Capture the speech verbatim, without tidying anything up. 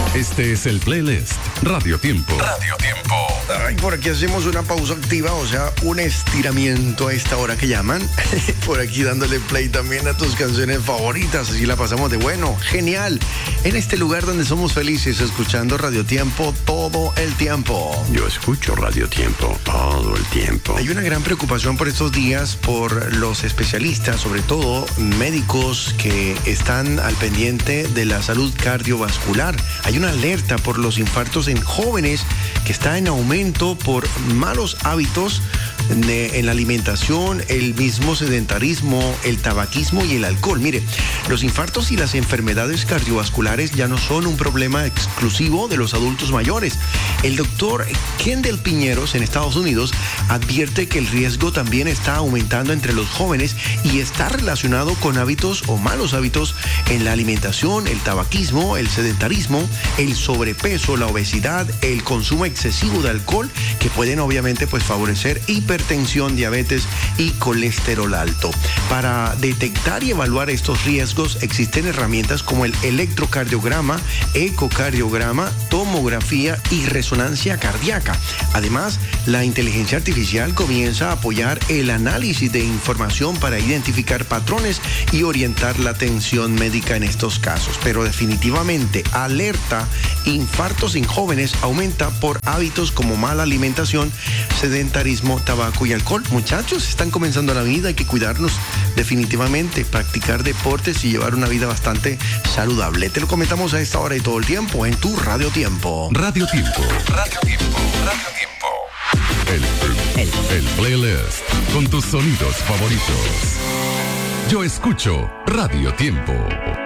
Este es el playlist Radio Tiempo. Radio Tiempo. Ay, por aquí hacemos una pausa activa, o sea, un estiramiento a esta hora que llaman. Por aquí dándole play también a tus canciones favoritas, así la pasamos de bueno. Genial. En este lugar donde somos felices escuchando Radio Tiempo todo el tiempo. Yo escucho Radio Tiempo todo el tiempo. Hay una gran preocupación por estos días por los especialistas, sobre todo médicos que están al pendiente de la salud cardiovascular. Hay una alerta por los infartos en jóvenes que está en aumento por malos hábitos de, en la alimentación, el mismo sedentarismo, el tabaquismo y el alcohol. Mire, los infartos y las enfermedades cardiovasculares ya no son un problema exclusivo de los adultos mayores. El doctor Kendall Piñeros en Estados Unidos advierte que el riesgo también está aumentando entre los jóvenes y está relacionado con hábitos o malos hábitos en la alimentación, el tabaquismo, el sedentarismo, el sobrepeso, la obesidad, el consumo excesivo de alcohol, que pueden obviamente pues favorecer hipertensión, diabetes y colesterol alto. Para detectar y evaluar estos riesgos existen herramientas como el electrocardiograma, ecocardiograma, tomografía y resonancia cardíaca. Además, la inteligencia artificial comienza a apoyar el análisis de información para identificar patrones y orientar la atención médica en estos casos. Pero definitivamente, alerta, infartos en jóvenes aumenta por hábitos como mala alimentación, sedentarismo, tabaco y alcohol. Muchachos, están comenzando la vida, hay que cuidarnos definitivamente, practicar deportes y llevar una vida bastante saludable. Te lo comentamos a esta hora y todo el tiempo en tu Radio Tiempo. Radio Tiempo. Radio Tiempo. Radio Tiempo. El, el, el playlist con tus sonidos favoritos. Yo escucho Radio Tiempo.